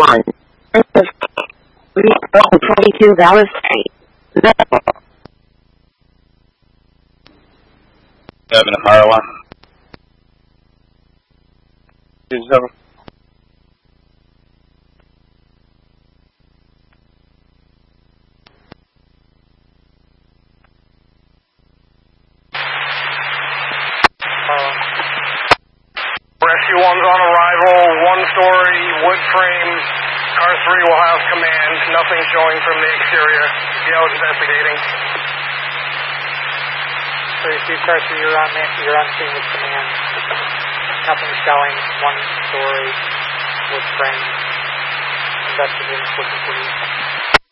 1. We roll 22 Dallas Street. 7 Fire 1. 27. Rescue 1's on arrival, 1-story, wood frame. Car 3 will have command. Nothing showing from the exterior. Geo is investigating. So you see Car 3, you're on scene with command. Nothing showing, 1-story, wood frame. Investigating, looking for you.